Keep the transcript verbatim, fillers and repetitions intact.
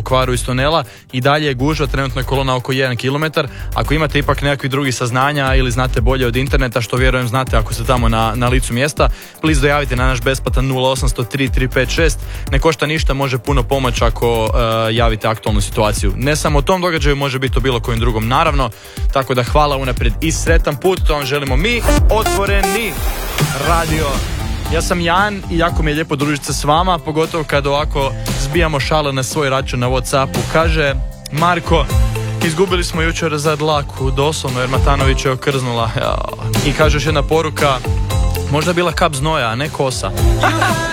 Kvaru iz tunela i dalje je gužva, trenutno je kolona oko jedan kilometar. Ako imate ipak nekakvih drugih saznanja ili znate bolje od interneta, što vjerujem znate ako ste tamo na, na licu mjesta, please dojavite na naš besplatan nula osam sto tri tri pet šest. Ne košta ništa, može puno pomoći ako uh, javite aktualnu situaciju. Ne samo o tom događaju, može biti o bilo kojem drugom, naravno. Tako da hvala unaprijed i sretan put, to vam želimo mi, Otvoreni radio. Ja sam Jan i jako mi je lijepo družiti se s vama, pogotovo kad ovako zbijamo šale na svoj račun na Whatsappu. Kaže Marko, izgubili smo jučer za dlaku, doslovno, jer Matanović je okrznula. Ja. I kaže još jedna poruka, možda je bila kap znoja, a ne kosa.